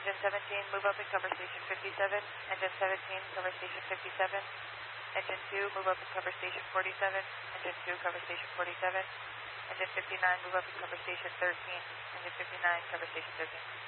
Engine 17, move up and cover station 57. Engine 17, cover station 57. Engine 2, move up and cover station 47. Engine 2, cover station 47. Engine 59, move up and cover station 13. Engine 59, cover station 13.